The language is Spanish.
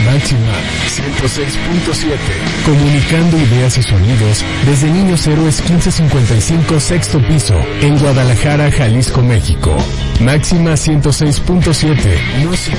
Máxima 106.7. Comunicando ideas y sonidos desde Niños Héroes 1555 sexto piso en Guadalajara, Jalisco, México. Máxima 106.7. Música